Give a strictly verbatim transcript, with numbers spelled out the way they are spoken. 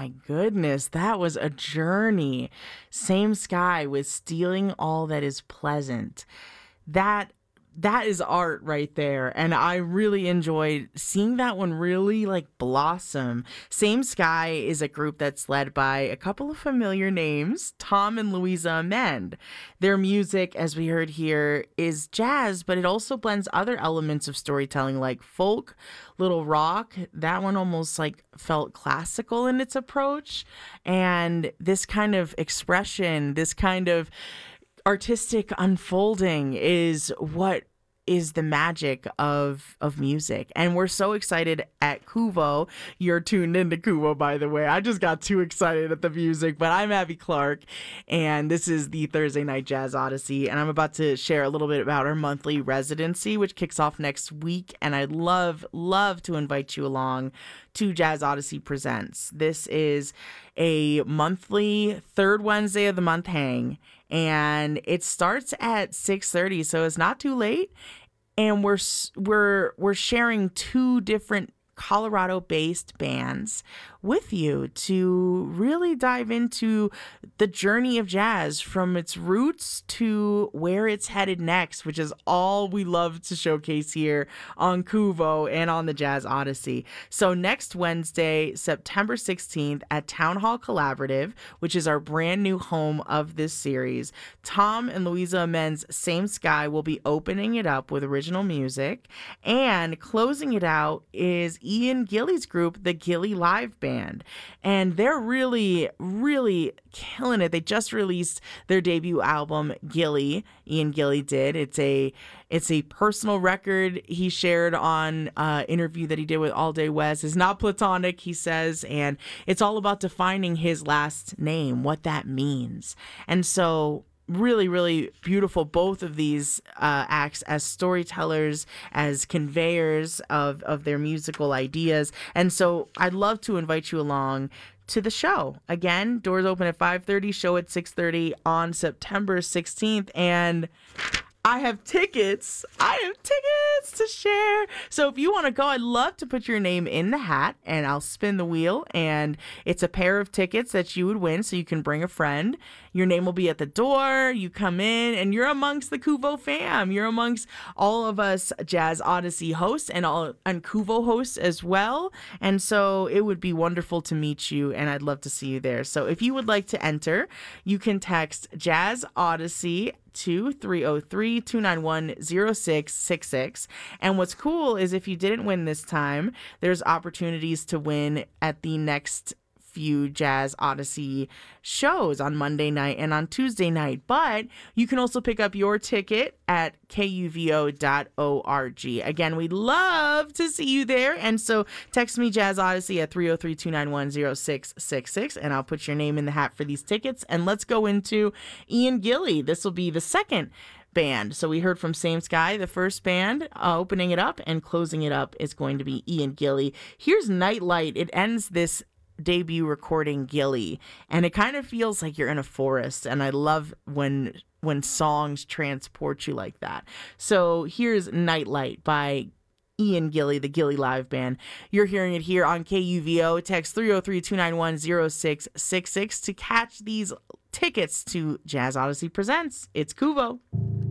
my goodness, that was a journey. Same Sky with Stealing All That Is Pleasant. That that is art right there, and I really enjoyed seeing that one really like blossom. Same Sky is a group that's led by a couple of familiar names, Tom and Louisa Amend. Their music, as we heard here, is jazz, but it also blends other elements of storytelling like folk, little rock. That one almost like felt classical in its approach, and this kind of expression, this kind of artistic unfolding is what is the magic of of music. And we're so excited at Kuvo. You're tuned into Kuvo, by the way. I just got too excited at the music, but I'm Abby Clark, and this is the Thursday Night Jazz Odyssey, and I'm about to share a little bit about our monthly residency, which kicks off next week, and I'd love, love to invite you along to Jazz Odyssey Presents. This is a monthly third Wednesday of the month hang, and it starts at six thirty, so it's not too late. And we're we're we're sharing two different Colorado-based bands with you to really dive into the journey of jazz from its roots to where it's headed next, which is all we love to showcase here on Kuvo and on the Jazz Odyssey. So next Wednesday, September sixteenth at Town Hall Collaborative, which is our brand new home of this series, Tom and Louisa Amend's Same Sky will be opening it up with original music, and closing it out is Ian Gilly's group, the Gilly Live Band. And they're really, really killing it. They just released their debut album, Gilly. Ian Gilly did. It's a it's a personal record he shared on an interview that he did with All Day West. It's not platonic, he says, and it's all about defining his last name, what that means. And so really, really beautiful, both of these uh, acts as storytellers, as conveyors of, of their musical ideas. And so I'd love to invite you along to the show. Again, doors open at five thirty, show at six thirty on September sixteenth. And I have tickets. I have tickets to share. So if you want to go, I'd love to put your name in the hat and I'll spin the wheel. And it's a pair of tickets that you would win, so you can bring a friend. Your name will be at the door. You come in and you're amongst the Kuvo fam. You're amongst all of us Jazz Odyssey hosts and all and Kuvo hosts as well. And so it would be wonderful to meet you, and I'd love to see you there. So if you would like to enter, you can text Jazz Odyssey to three oh three, two nine one, oh six six six. And what's cool is if you didn't win this time, there's opportunities to win at the next few Jazz Odyssey shows on Monday night and on Tuesday night. But you can also pick up your ticket at kuvo dot org. Again, we'd love to see you there. And so text me Jazz Odyssey at three oh three, two nine one, oh six six six, and I'll put your name in the hat for these tickets. And let's go into Ian Gilly. This will be the second band. So we heard from Same Sky, the first band, uh, opening it up, and closing it up is going to be Ian Gilly. Here's Nightlight. It ends this debut recording, Gilly, and it kind of feels like you're in a forest, and I love when when songs transport you like that. So here's Nightlight by Ian Gilly, the Gilly Live Band. You're hearing it here on K U V O. Text three oh three, two nine one, oh six six six to catch these tickets to Jazz Odyssey Presents. It's Kuvo.